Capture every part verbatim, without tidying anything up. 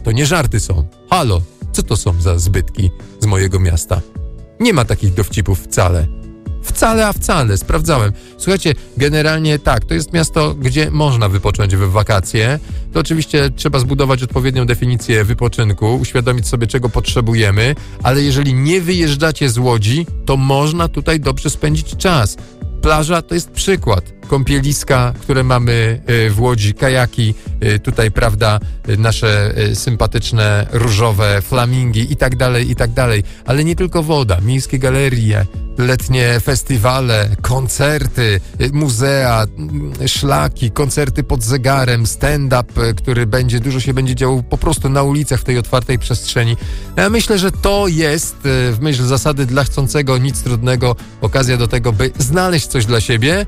To nie żarty są. Halo, co to są za zbytki z mojego miasta? Nie ma takich dowcipów wcale. Wcale, a wcale, sprawdzałem. Słuchajcie, generalnie tak, to jest miasto, gdzie można wypocząć w wakacje. To oczywiście trzeba zbudować odpowiednią definicję wypoczynku, uświadomić sobie, czego potrzebujemy, ale jeżeli nie wyjeżdżacie z Łodzi, to można tutaj dobrze spędzić czas. Plaża to jest przykład. Kąpieliska, które mamy w Łodzi, kajaki, tutaj, prawda, nasze sympatyczne, różowe flamingi i tak dalej, i tak dalej. Ale nie tylko woda, miejskie galerie, letnie festiwale, koncerty, muzea, szlaki, koncerty pod zegarem, stand-up, który będzie, dużo się będzie działo po prostu na ulicach w tej otwartej przestrzeni. Ja myślę, że to jest, w myśl zasady dla chcącego nic trudnego, okazja do tego, by znaleźć coś dla siebie,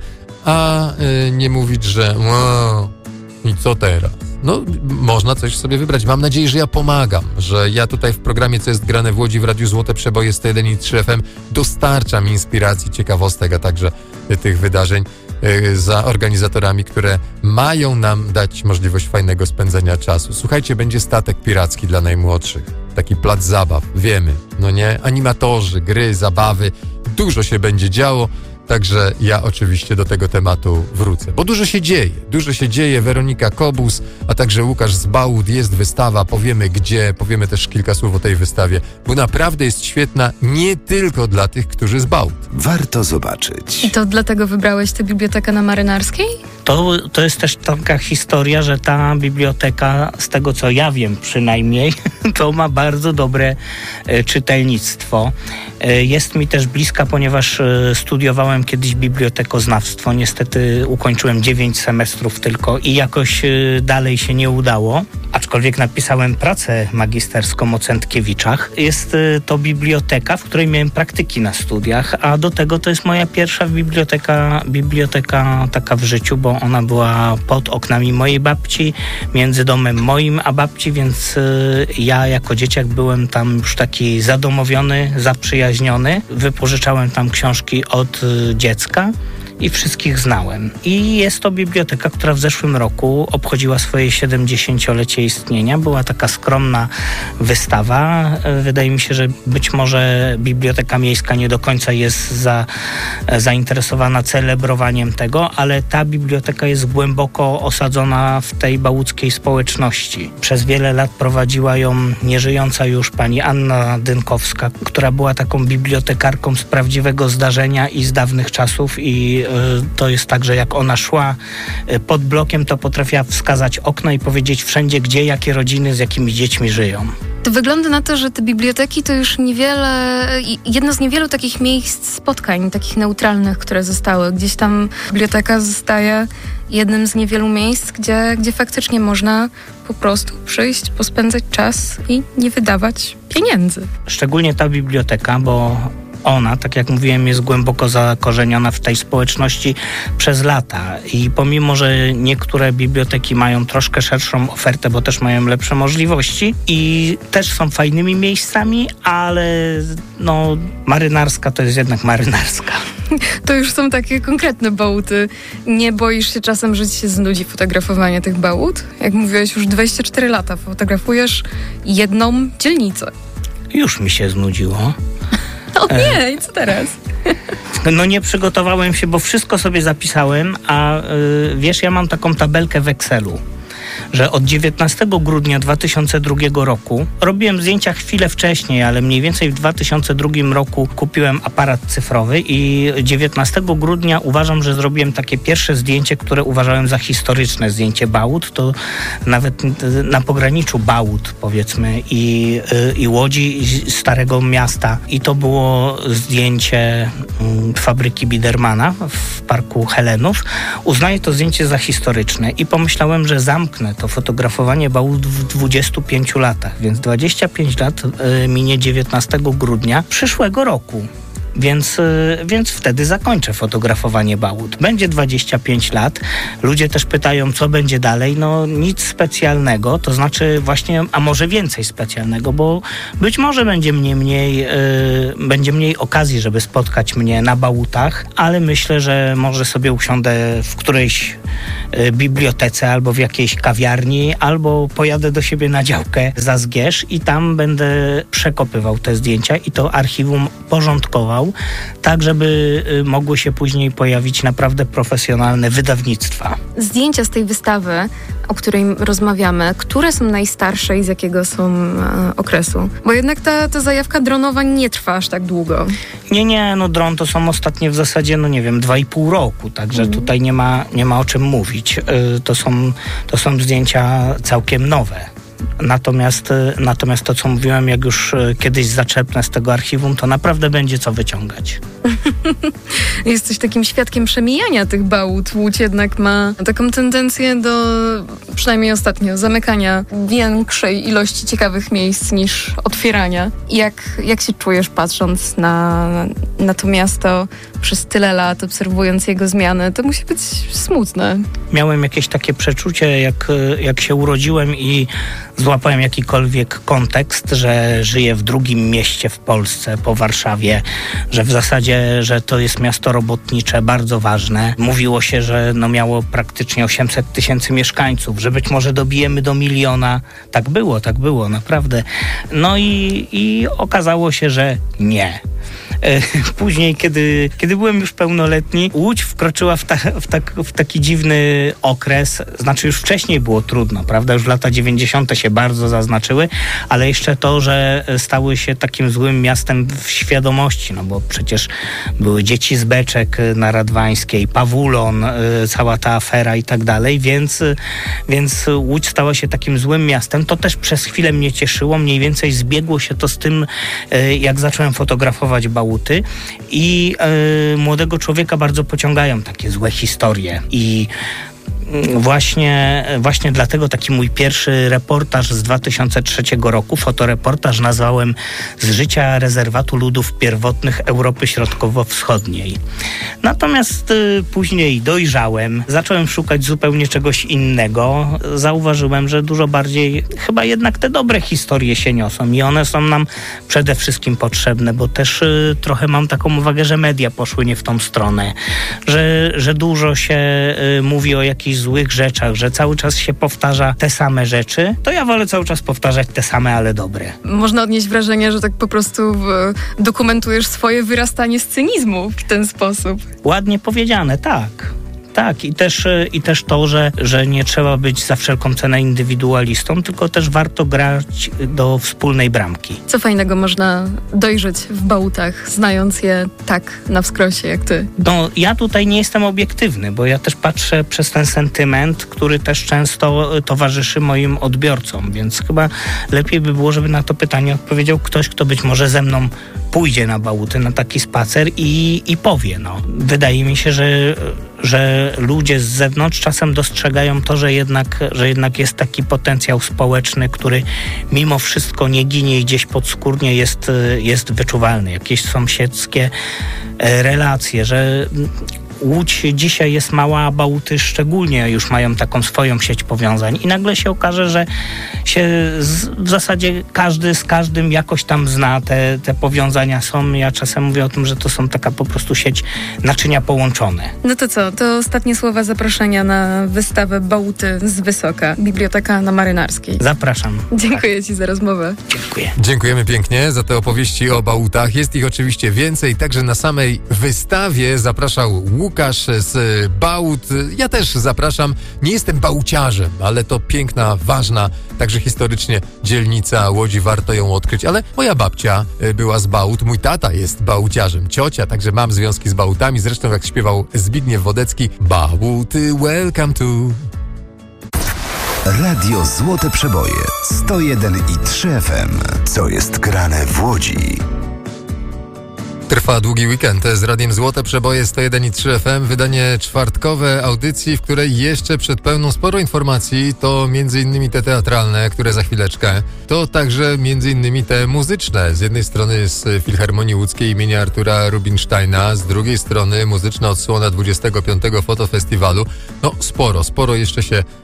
a y, nie mówić, że wow, i co teraz? No, można coś sobie wybrać. Mam nadzieję, że ja pomagam, że ja tutaj w programie, co jest grane w Łodzi w Radiu Złote Przeboje sto jeden i trzy F M, dostarczam inspiracji, ciekawostek, a także y, tych wydarzeń y, za organizatorami, które mają nam dać możliwość fajnego spędzenia czasu. Słuchajcie, będzie statek piracki dla najmłodszych. Taki plac zabaw, wiemy, no nie? Animatorzy, gry, zabawy, dużo się będzie działo. Także ja oczywiście do tego tematu wrócę, bo dużo się dzieje, dużo się dzieje. Weronika Kobus, a także Łukasz z Bałut, jest wystawa, powiemy gdzie, powiemy też kilka słów o tej wystawie, bo naprawdę jest świetna nie tylko dla tych, którzy z Bałut. Warto zobaczyć. I to dlatego wybrałeś tę bibliotekę na Marynarskiej? To, to jest też taka historia, że ta biblioteka, z tego co ja wiem przynajmniej, to ma bardzo dobre e, czytelnictwo. E, jest mi też bliska, ponieważ e, studiowałem kiedyś bibliotekoznawstwo. Niestety ukończyłem dziewięć semestrów tylko i jakoś e, dalej się nie udało. Aczkolwiek napisałem pracę magisterską o Centkiewiczach. Jest e, to biblioteka, w której miałem praktyki na studiach, a do tego to jest moja pierwsza biblioteka, biblioteka taka w życiu, bo ona była pod oknami mojej babci, między domem moim a babci, więc y, ja jako dzieciak byłem tam już taki zadomowiony, zaprzyjaźniony. Wypożyczałem tam książki od y, dziecka i wszystkich znałem. I jest to biblioteka, która w zeszłym roku obchodziła swoje siedemdziesięciolecie istnienia. Była taka skromna wystawa. Wydaje mi się, że być może Biblioteka Miejska nie do końca jest za, zainteresowana celebrowaniem tego, ale ta biblioteka jest głęboko osadzona w tej bałuckiej społeczności. Przez wiele lat prowadziła ją nieżyjąca już pani Anna Dynkowska, która była taką bibliotekarką z prawdziwego zdarzenia i z dawnych czasów i to jest tak, że jak ona szła pod blokiem, to potrafiła wskazać okno i powiedzieć wszędzie, gdzie, jakie rodziny z jakimi dziećmi żyją. To wygląda na to, że te biblioteki to już niewiele, jedno z niewielu takich miejsc spotkań, takich neutralnych, które zostały. Gdzieś tam biblioteka zostaje jednym z niewielu miejsc, gdzie, gdzie faktycznie można po prostu przyjść, pospędzać czas i nie wydawać pieniędzy. Szczególnie ta biblioteka, bo ona, tak jak mówiłem, jest głęboko zakorzeniona w tej społeczności przez lata i pomimo, że niektóre biblioteki mają troszkę szerszą ofertę, bo też mają lepsze możliwości i też są fajnymi miejscami, ale no Marynarska to jest jednak Marynarska. To już są takie konkretne bałuty. Nie boisz się czasem, że ci się znudzi fotografowanie tych bałut? Jak mówiłeś, już dwadzieścia cztery lata fotografujesz jedną dzielnicę. Już mi się znudziło. O nie, i co teraz? No nie przygotowałem się, bo wszystko sobie zapisałem, a yy, wiesz, ja mam taką tabelkę w Excelu, że od dziewiętnastego grudnia dwa tysiące drugiego roku robiłem zdjęcia chwilę wcześniej, ale mniej więcej w dwa tysiące drugim roku kupiłem aparat cyfrowy i dziewiętnastego grudnia uważam, że zrobiłem takie pierwsze zdjęcie, które uważałem za historyczne zdjęcie Bałut. To nawet na pograniczu Bałut, powiedzmy, i, i Łodzi, i Starego Miasta. I to było zdjęcie fabryki Biedermana w parku Helenów. Uznaję to zdjęcie za historyczne i pomyślałem, że zamknę to fotografowanie bałut w dwudziestu pięciu latach, więc dwadzieścia pięć lat y, minie dziewiętnastego grudnia przyszłego roku. Więc, y, więc wtedy zakończę fotografowanie bałut. Będzie dwadzieścia pięć lat. Ludzie też pytają, co będzie dalej. No nic specjalnego, to znaczy właśnie, a może więcej specjalnego, bo być może będzie mnie mniej, y, będzie mniej okazji, żeby spotkać mnie na bałutach, ale myślę, że może sobie usiądę w którejś y, bibliotece albo w jakiejś kawiarni, albo pojadę do siebie na działkę za Zgierz i tam będę przekopywał te zdjęcia i to archiwum porządkował, tak żeby y, mogły się później pojawić naprawdę profesjonalne wydawnictwa. Zdjęcia z tej wystawy, o której rozmawiamy, które są najstarsze i z jakiego są e, okresu? Bo jednak ta, ta zajawka dronowa nie trwa aż tak długo. Nie, nie, no dron to są ostatnie w zasadzie, no nie wiem, dwa i pół roku, także mhm. tutaj nie ma, nie ma o czym mówić. Y, to są, to są zdjęcia całkiem nowe. Natomiast, natomiast to, co mówiłem, jak już kiedyś zaczepnę z tego archiwum, to naprawdę będzie co wyciągać. Jesteś takim świadkiem przemijania tych bałut. Łódź jednak ma taką tendencję do, przynajmniej ostatnio, zamykania większej ilości ciekawych miejsc niż otwierania. Jak, jak się czujesz, patrząc na, na to miasto przez tyle lat, obserwując jego zmiany? To musi być smutne. Miałem jakieś takie przeczucie, jak, jak się urodziłem i złapałem jakikolwiek kontekst, że żyję w drugim mieście w Polsce, po Warszawie, że w zasadzie, że to jest miasto robotnicze, bardzo ważne. Mówiło się, że no miało praktycznie osiemset tysięcy mieszkańców, że być może dobijemy do miliona. Tak było, tak było, naprawdę. No i, i okazało się, że nie. Później, kiedy, kiedy byłem już pełnoletni, Łódź wkroczyła w, ta, w, tak, w taki dziwny okres. Znaczy już wcześniej było trudno, prawda? Już w lata dziewięćdziesiąte się bardzo zaznaczyły, ale jeszcze to, że stały się takim złym miastem w świadomości, no bo przecież były dzieci z beczek na Radwańskiej, Pawulon, cała ta afera i tak dalej, więc, więc Łódź stała się takim złym miastem. To też przez chwilę mnie cieszyło, mniej więcej zbiegło się to z tym, jak zacząłem fotografować bałuty i y, młodego człowieka bardzo pociągają takie złe historie i Właśnie, właśnie dlatego taki mój pierwszy reportaż z dwa tysiące trzeciego roku, fotoreportaż, nazwałem Z życia rezerwatu ludów pierwotnych Europy Środkowo-Wschodniej. Natomiast y, później dojrzałem, zacząłem szukać zupełnie czegoś innego. Zauważyłem, że dużo bardziej chyba jednak te dobre historie się niosą i one są nam przede wszystkim potrzebne, bo też y, trochę mam taką uwagę, że media poszły nie w tą stronę, że, że dużo się y, mówi o jakichś złych rzeczach, że cały czas się powtarza te same rzeczy, to ja wolę cały czas powtarzać te same, ale dobre. Można odnieść wrażenie, że tak po prostu dokumentujesz swoje wyrastanie z cynizmu w ten sposób. Ładnie powiedziane, tak. Tak, i też, i też to, że, że nie trzeba być za wszelką cenę indywidualistą, tylko też warto grać do wspólnej bramki. Co fajnego można dojrzeć w bałutach, znając je tak na wskrosie jak ty? No, ja tutaj nie jestem obiektywny, bo ja też patrzę przez ten sentyment, który też często towarzyszy moim odbiorcom, więc chyba lepiej by było, żeby na to pytanie odpowiedział ktoś, kto być może ze mną pójdzie na bałuty, na taki spacer i, i powie, no. Wydaje mi się, że że ludzie z zewnątrz czasem dostrzegają to, że jednak, że jednak jest taki potencjał społeczny, który mimo wszystko nie ginie i gdzieś podskórnie jest, jest wyczuwalny. Jakieś sąsiedzkie relacje, że Łódź dzisiaj jest mała, a bałuty szczególnie już mają taką swoją sieć powiązań i nagle się okaże, że się z, w zasadzie każdy z każdym jakoś tam zna, te, te powiązania są. Ja czasem mówię o tym, że to są taka po prostu sieć naczynia połączone. No to co, to ostatnie słowa zaproszenia na wystawę Bałuty z Wysoka, Biblioteka na Marynarskiej. Zapraszam. Dziękuję tak. Ci za rozmowę. Dziękuję. Dziękujemy pięknie za te opowieści o bałutach. Jest ich oczywiście więcej, także na samej wystawie zapraszał Łukasz z Bałut. Ja też zapraszam. Nie jestem bałciarzem, ale to piękna, ważna, także historycznie dzielnica Łodzi, warto ją odkryć. Ale moja babcia była z Bałut, mój tata jest bałciarzem, ciocia, także mam związki z bałutami. Zresztą jak śpiewał Zbigniew Wodecki, Bałuty, welcome to... Radio Złote Przeboje, sto jeden i trzy F M. Co jest grane w Łodzi? Trwa długi weekend z Radiem Złote Przeboje sto jeden i trzy F M, wydanie czwartkowe audycji, w której jeszcze przed pełną sporo informacji, to między innymi te teatralne, które za chwileczkę, to także między innymi te muzyczne. Z jednej strony z Filharmonii Łódzkiej imienia Artura Rubinsteina, z drugiej strony muzyczna odsłona dwudziestego piątego Fotofestiwalu. No sporo, sporo jeszcze się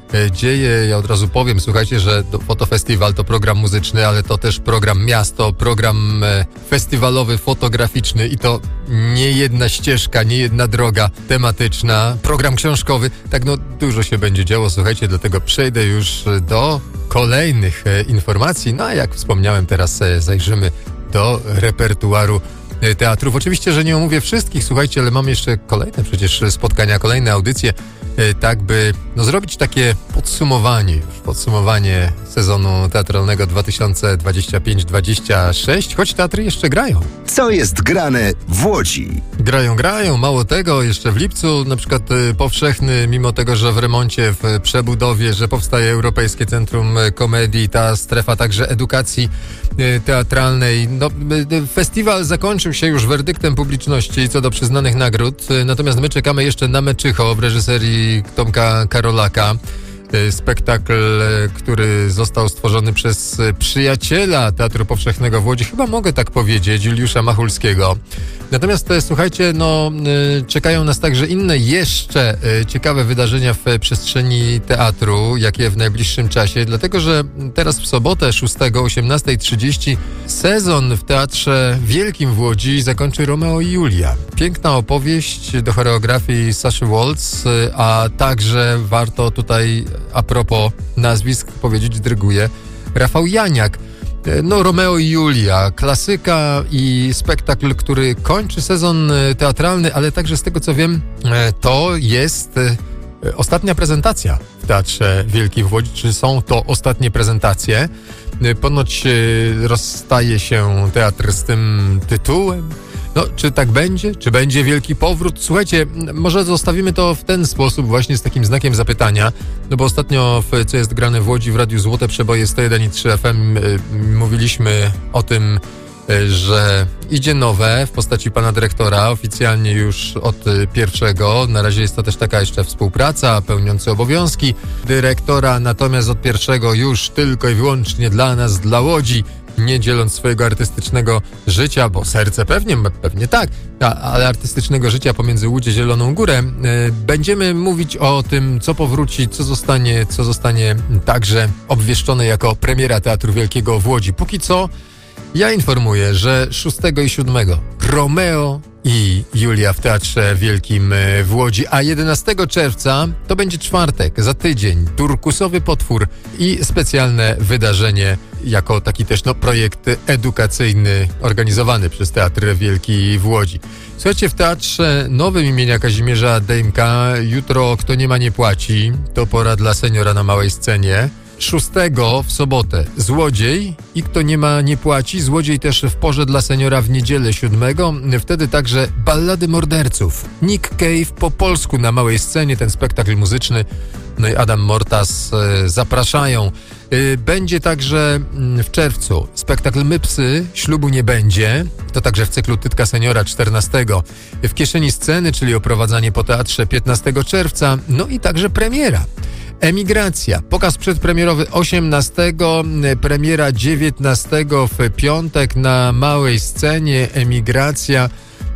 dzieje. Ja od razu powiem, słuchajcie, że Fotofestiwal to program muzyczny, ale to też program miasto, program festiwalowy, fotograficzny i to nie jedna ścieżka, nie jedna droga tematyczna, program książkowy. Tak no dużo się będzie działo, słuchajcie, dlatego przejdę już do kolejnych informacji. No a jak wspomniałem, teraz zajrzymy do repertuaru teatrów. Oczywiście, że nie omówię wszystkich, słuchajcie, ale mam jeszcze kolejne przecież spotkania, kolejne audycje, tak by no, zrobić takie podsumowanie już, podsumowanie sezonu teatralnego dwa tysiące dwudziestego piątego dwudziestego szóstego, choć teatry jeszcze grają. Co jest grane w Łodzi? Grają, grają, mało tego, jeszcze w lipcu na przykład y, Powszechny, mimo tego, że w remoncie, w przebudowie, że powstaje Europejskie Centrum Komedii, ta strefa także edukacji y, teatralnej. No, y, festiwal zakończył się już werdyktem publiczności co do przyznanych nagród, y, natomiast my czekamy jeszcze na Meczycho w reżyserii Tomka Karolaka. Spektakl, który został stworzony przez przyjaciela Teatru Powszechnego w Łodzi, chyba mogę tak powiedzieć, Juliusza Machulskiego. Natomiast słuchajcie, no czekają nas także inne jeszcze ciekawe wydarzenia w przestrzeni teatru, jakie w najbliższym czasie, dlatego że teraz w sobotę szóstego o osiemnasta trzydzieści sezon w Teatrze Wielkim w Łodzi zakończy Romeo i Julia. Piękna opowieść do choreografii Saszy Waltz, a także warto tutaj a propos nazwisk powiedzieć, dyryguje Rafał Janiak. No, Romeo i Julia, klasyka i spektakl, który kończy sezon teatralny, ale także z tego co wiem, to jest ostatnia prezentacja w Teatrze Wielkim w Łodzi, czy są to ostatnie prezentacje. Ponoć rozstaje się teatr z tym tytułem. No, czy tak będzie? Czy będzie wielki powrót? Słuchajcie, może zostawimy to w ten sposób, właśnie z takim znakiem zapytania, no bo ostatnio w Co jest grane w Łodzi w Radiu Złote Przeboje sto jeden i trzy F M y, mówiliśmy o tym, y, że idzie nowe w postaci pana dyrektora, oficjalnie już od y, pierwszego. Na razie jest to też taka jeszcze współpraca, pełniący obowiązki dyrektora, natomiast od pierwszego już tylko i wyłącznie dla nas, dla Łodzi, nie dzieląc swojego artystycznego życia, bo serce pewnie, pewnie tak, a, ale artystycznego życia pomiędzy Łódź a Zieloną Górę. Y, będziemy mówić o tym, co powróci, co zostanie, co zostanie także obwieszczone jako premiera Teatru Wielkiego w Łodzi. Póki co ja informuję, że szóstego i siódmego Romeo i Julia w Teatrze Wielkim w Łodzi, a jedenastego czerwca to będzie czwartek, za tydzień, turkusowy potwór i specjalne wydarzenie jako taki też no, projekt edukacyjny organizowany przez Teatr Wielki w Łodzi. Słuchajcie, w Teatrze Nowym imienia Kazimierza Dejmka jutro Kto nie ma nie płaci, to pora dla seniora na małej scenie. szóstego w sobotę Złodziej i Kto nie ma nie płaci, Złodziej też w porze dla seniora w niedzielę siódmego, wtedy także Ballady morderców. Nick Cave po polsku na małej scenie, ten spektakl muzyczny, no i Adam Mortas e, zapraszają. E, będzie także m, w czerwcu spektakl My psy, ślubu nie będzie, to także w cyklu Tytka seniora czternastego. W kieszeni sceny, czyli oprowadzanie po teatrze piętnastego czerwca, no i także premiera. Emigracja. Pokaz przedpremierowy osiemnastego, premiera dziewiętnastego w piątek na małej scenie. Emigracja,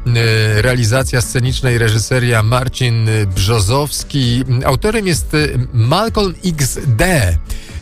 realizacja sceniczna i reżyseria Marcin Brzozowski. Autorem jest Malcolm X D.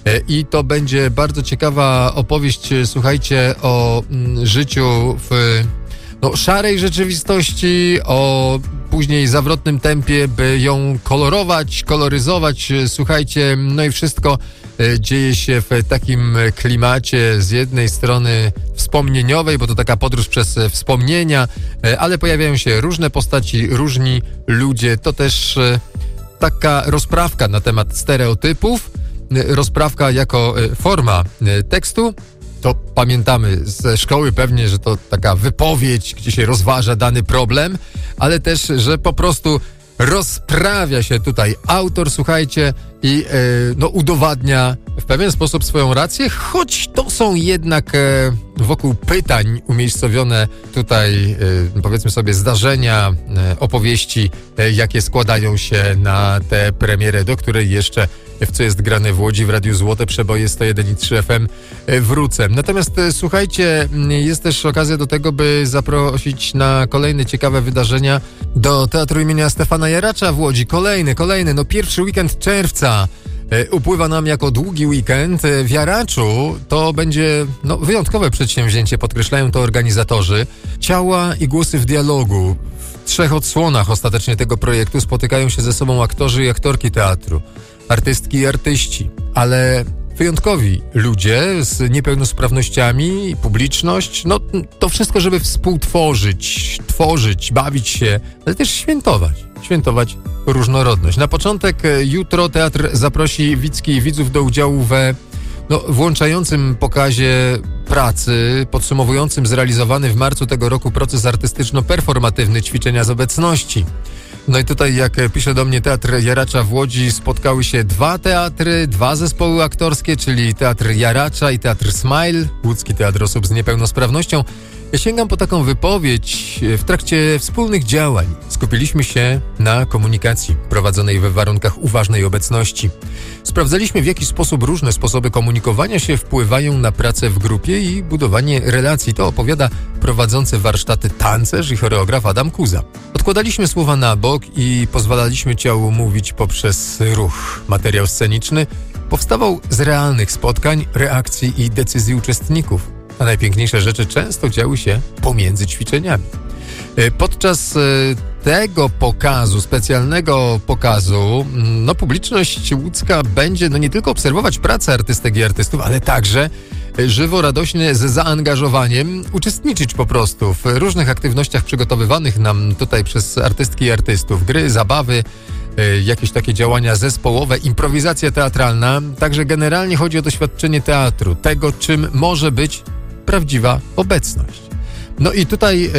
I to będzie bardzo ciekawa opowieść, słuchajcie, o życiu w no, szarej rzeczywistości, o później zawrotnym tempie, by ją kolorować, koloryzować, słuchajcie, no i wszystko dzieje się w takim klimacie z jednej strony wspomnieniowej, bo to taka podróż przez wspomnienia, ale pojawiają się różne postaci, różni ludzie, to też taka rozprawka na temat stereotypów, rozprawka jako forma tekstu. To pamiętamy ze szkoły pewnie, że to taka wypowiedź, gdzie się rozważa dany problem, ale też, że po prostu rozprawia się tutaj autor, słuchajcie, i yy, no, udowadnia w pewien sposób swoją rację, choć to są jednak e, wokół pytań umiejscowione tutaj, e, powiedzmy sobie, zdarzenia, e, opowieści, e, jakie składają się na tę premierę, do której jeszcze w Co jest grane w Łodzi w Radiu Złote Przeboje sto jeden i trzy F M e, wrócę. Natomiast e, słuchajcie, jest też okazja do tego, by zaprosić na kolejne ciekawe wydarzenia do Teatru imienia Stefana Jaracza w Łodzi. Kolejny, kolejny, no pierwszy weekend czerwca. upływa nam jako długi weekend. W Jaraczu to będzie no, wyjątkowe przedsięwzięcie, podkreślają to organizatorzy. Ciała i głosy w dialogu. W trzech odsłonach ostatecznie tego projektu spotykają się ze sobą aktorzy i aktorki teatru, artystki i artyści, ale wyjątkowi ludzie z niepełnosprawnościami, publiczność, no to wszystko, żeby współtworzyć, tworzyć, bawić się, ale też świętować, świętować różnorodność. Na początek jutro teatr zaprosi widzki i widzów do udziału we no, włączającym pokazie pracy, podsumowującym zrealizowany w marcu tego roku proces artystyczno-performatywny ćwiczenia z obecności. No i tutaj, jak pisze do mnie Teatr Jaracza w Łodzi, spotkały się dwa teatry, dwa zespoły aktorskie, czyli Teatr Jaracza i Teatr Smile, Łódzki Teatr Osób z Niepełnosprawnością. Ja sięgam po taką wypowiedź. W trakcie wspólnych działań skupiliśmy się na komunikacji prowadzonej we warunkach uważnej obecności. Sprawdzaliśmy, w jaki sposób różne sposoby komunikowania się wpływają na pracę w grupie i budowanie relacji. To opowiada prowadzący warsztaty tancerz i choreograf Adam Kuza. Odkładaliśmy słowa na bok i pozwalaliśmy ciału mówić poprzez ruch. Materiał sceniczny powstawał z realnych spotkań, reakcji i decyzji uczestników. A najpiękniejsze rzeczy często działy się pomiędzy ćwiczeniami. Podczas tego pokazu, specjalnego pokazu, no publiczność łódzka będzie no nie tylko obserwować pracę artystek i artystów, ale także żywo, radośnie, z zaangażowaniem uczestniczyć po prostu w różnych aktywnościach przygotowywanych nam tutaj przez artystki i artystów. Gry, zabawy, jakieś takie działania zespołowe, improwizacja teatralna. Także generalnie chodzi o doświadczenie teatru, tego czym może być prawdziwa obecność. No i tutaj,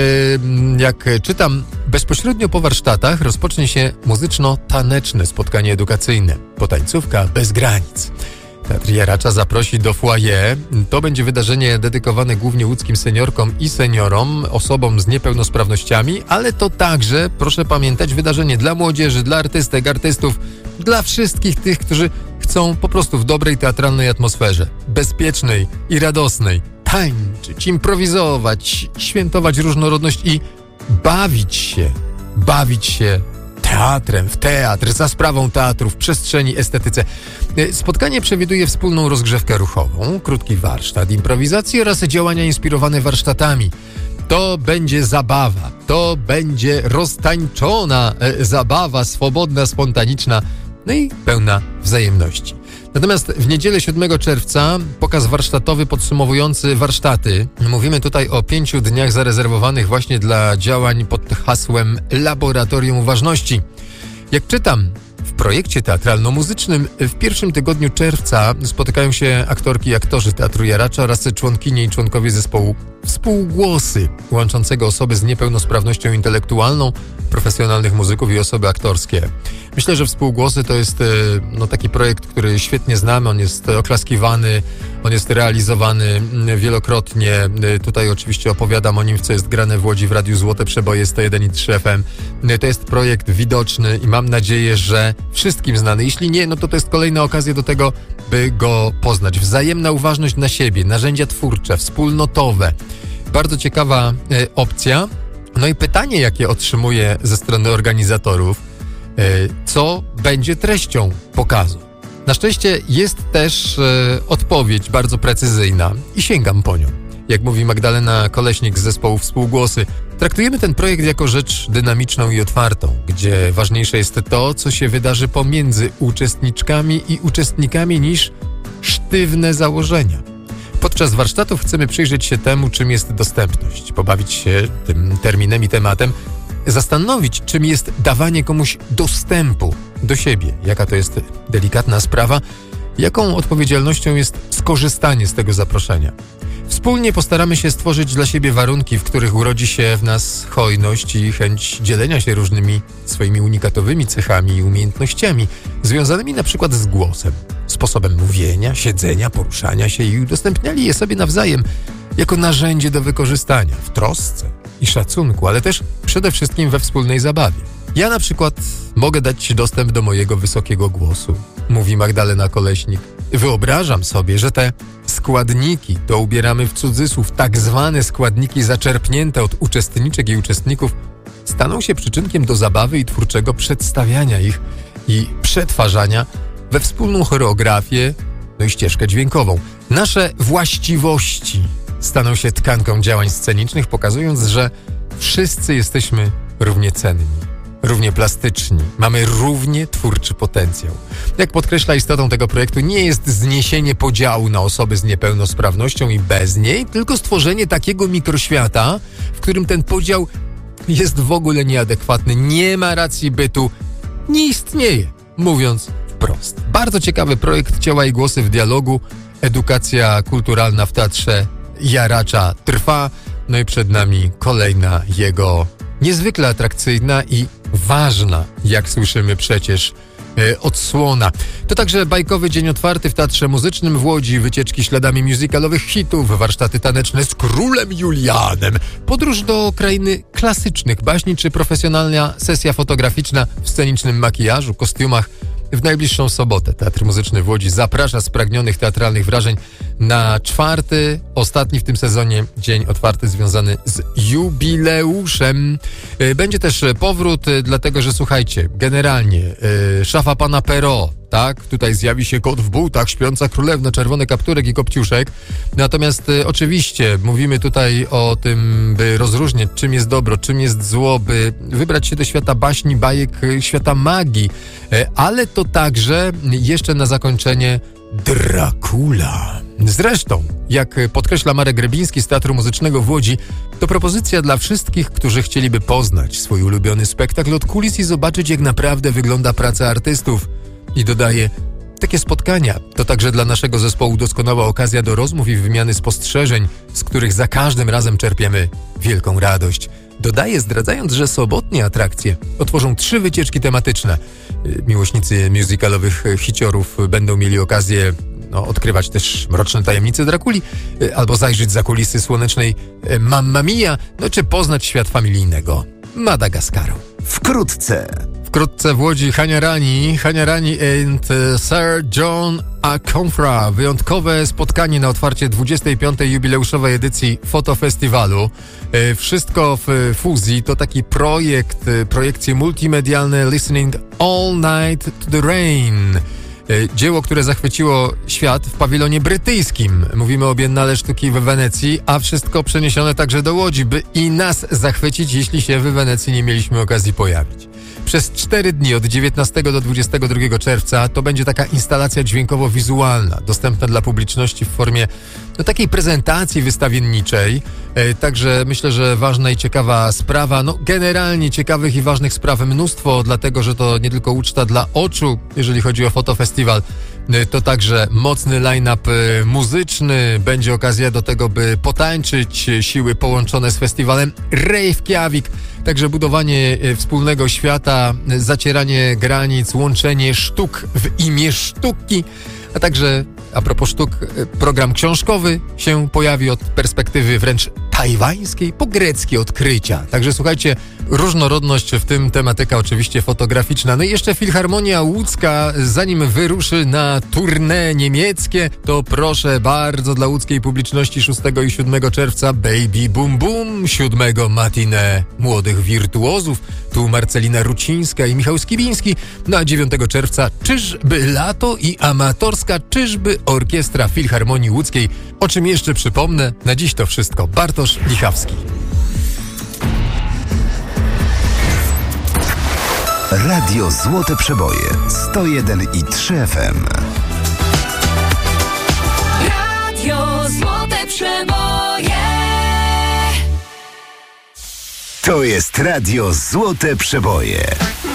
jak czytam, bezpośrednio po warsztatach rozpocznie się muzyczno-taneczne spotkanie edukacyjne. Potańcówka bez granic. Teatr Jaracza zaprosi do foyer. To będzie wydarzenie dedykowane głównie łódzkim seniorkom i seniorom, osobom z niepełnosprawnościami, ale to także, proszę pamiętać, wydarzenie dla młodzieży, dla artystek, artystów, dla wszystkich tych, którzy chcą po prostu w dobrej teatralnej atmosferze, bezpiecznej i radosnej, tańczyć, improwizować, świętować różnorodność i bawić się, bawić się teatrem, w teatr, za sprawą teatru, w przestrzeni, estetyce. Spotkanie przewiduje wspólną rozgrzewkę ruchową, krótki warsztat improwizacji oraz działania inspirowane warsztatami. To będzie zabawa, to będzie roztańczona e, zabawa, swobodna, spontaniczna, no i pełna wzajemności. Natomiast w niedzielę siódmego czerwca pokaz warsztatowy podsumowujący warsztaty. Mówimy tutaj o pięciu dniach zarezerwowanych właśnie dla działań pod hasłem Laboratorium Uważności. Jak czytam, w projekcie teatralno-muzycznym w pierwszym tygodniu czerwca spotykają się aktorki i aktorzy Teatru Jaracza oraz członkinie i członkowie zespołu Współgłosy, łączącego osoby z niepełnosprawnością intelektualną, profesjonalnych muzyków i osoby aktorskie. Myślę, że Współgłosy to jest no, taki projekt, który świetnie znamy, on jest oklaskiwany, on jest realizowany wielokrotnie. Tutaj oczywiście opowiadam o nim, co jest grane w Łodzi w Radiu Złote Przeboje sto jeden i trzy F M. To jest projekt widoczny i mam nadzieję, że wszystkim znany. Jeśli nie, no to to jest kolejna okazja do tego, by go poznać. Wzajemna uważność na siebie, narzędzia twórcze, wspólnotowe. Bardzo ciekawa e, opcja. No i pytanie, jakie otrzymuję ze strony organizatorów, e, co będzie treścią pokazu. Na szczęście jest też e, odpowiedź bardzo precyzyjna i sięgam po nią. Jak mówi Magdalena Koleśnik z zespołu Współgłosy, traktujemy ten projekt jako rzecz dynamiczną i otwartą, gdzie ważniejsze jest to, co się wydarzy pomiędzy uczestniczkami i uczestnikami, niż sztywne założenia. Podczas warsztatów chcemy przyjrzeć się temu, czym jest dostępność, pobawić się tym terminem i tematem, zastanowić, czym jest dawanie komuś dostępu do siebie, jaka to jest delikatna sprawa, jaką odpowiedzialnością jest skorzystanie z tego zaproszenia. Wspólnie postaramy się stworzyć dla siebie warunki, w których urodzi się w nas hojność i chęć dzielenia się różnymi swoimi unikatowymi cechami i umiejętnościami, związanymi na przykład z głosem, sposobem mówienia, siedzenia, poruszania się i udostępniali je sobie nawzajem jako narzędzie do wykorzystania w trosce i szacunku, ale też przede wszystkim we wspólnej zabawie. Ja na przykład mogę dać Ci dostęp do mojego wysokiego głosu, mówi Magdalena Koleśnik. Wyobrażam sobie, że te składniki, to ubieramy w cudzysłów, tak zwane składniki zaczerpnięte od uczestniczek i uczestników, staną się przyczynkiem do zabawy i twórczego przedstawiania ich i przetwarzania we wspólną choreografię, no i ścieżkę dźwiękową. Nasze właściwości staną się tkanką działań scenicznych, pokazując, że wszyscy jesteśmy równie cenni, równie plastyczni, mamy równie twórczy potencjał. Jak podkreśla istotą tego projektu, nie jest zniesienie podziału na osoby z niepełnosprawnością i bez niej, tylko stworzenie takiego mikroświata, w którym ten podział jest w ogóle nieadekwatny, nie ma racji bytu, nie istnieje, mówiąc wprost. Bardzo ciekawy projekt Ciała i Głosy w dialogu, edukacja kulturalna w Teatrze Jaracza trwa, no i przed nami kolejna jego niezwykle atrakcyjna i ważna, jak słyszymy przecież, yy, odsłona. To także bajkowy dzień otwarty w Teatrze Muzycznym w Łodzi, wycieczki śladami musicalowych hitów, warsztaty taneczne z Królem Julianem, podróż do krainy klasycznych baśni czy profesjonalna sesja fotograficzna w scenicznym makijażu, kostiumach. W najbliższą sobotę Teatr Muzyczny w Łodzi zaprasza spragnionych teatralnych wrażeń na czwarty, ostatni w tym sezonie dzień otwarty związany z jubileuszem. Będzie też powrót, dlatego że słuchajcie, generalnie szafa pana Perrault, tak? Tutaj zjawi się kot w butach, śpiąca królewna, czerwony kapturek i kopciuszek. Natomiast y, oczywiście mówimy tutaj o tym, by rozróżniać, czym jest dobro, czym jest zło, by wybrać się do świata baśni, bajek, y, świata magii. Y, ale to także jeszcze na zakończenie Dracula. Zresztą, jak podkreśla Marek Grebiński z Teatru Muzycznego w Łodzi, to propozycja dla wszystkich, którzy chcieliby poznać swój ulubiony spektakl od kulis i zobaczyć, jak naprawdę wygląda praca artystów. I dodaje, takie spotkania to także dla naszego zespołu doskonała okazja do rozmów i wymiany spostrzeżeń, z których za każdym razem czerpiemy wielką radość. Dodaje, zdradzając, że sobotnie atrakcje otworzą trzy wycieczki tematyczne. Miłośnicy musicalowych hiciorów będą mieli okazję no, odkrywać też mroczne tajemnice Drakuli, albo zajrzeć za kulisy słonecznej Mamma Mia, no czy poznać świat familijnego Madagaskaru. Wkrótce. Wkrótce w Łodzi Hania Rani, Hania Rani and Sir John Aconfra. Wyjątkowe spotkanie na otwarcie dwudziestej piątej jubileuszowej edycji Fotofestiwalu. Wszystko w fuzji. To taki projekt, projekcje multimedialne Listening All Night to the Rain. Dzieło, które zachwyciło świat w pawilonie brytyjskim. Mówimy o Biennale Sztuki w Wenecji, a wszystko przeniesione także do Łodzi, by i nas zachwycić, jeśli się w Wenecji nie mieliśmy okazji pojawić. Przez cztery dni od dziewiętnastego do dwudziestego drugiego czerwca to będzie taka instalacja dźwiękowo-wizualna, dostępna dla publiczności w formie no, takiej prezentacji wystawienniczej. E, także myślę, że ważna i ciekawa sprawa. No generalnie ciekawych i ważnych spraw mnóstwo, dlatego że to nie tylko uczta dla oczu, jeżeli chodzi o fotofestiwal. E, to także mocny line-up e, muzyczny. Będzie okazja do tego, by potańczyć, siły połączone z festiwalem Reykjavik. Także budowanie e, wspólnego świata, e, zacieranie granic, łączenie sztuk w imię sztuki, a także a propos sztuk, program książkowy się pojawi od perspektywy wręcz tajwańskiej po greckie odkrycia. Także słuchajcie, różnorodność, w tym tematyka oczywiście fotograficzna. No i jeszcze Filharmonia Łódzka, zanim wyruszy na tournée niemieckie, to proszę bardzo dla łódzkiej publiczności szóstego i siódmego czerwca Baby Boom Boom, siódmego matinee młodych wirtuozów, tu Marcelina Rucińska i Michał Skibiński, na dziewiątego czerwca Czyżby lato i amatorska Czyżby Orkiestra Filharmonii Łódzkiej. O czym jeszcze przypomnę, na dziś to wszystko. Bartosz Lichawski. Radio Złote Przeboje sto jeden i trzy F M. Radio Złote Przeboje. To jest Radio Złote Przeboje.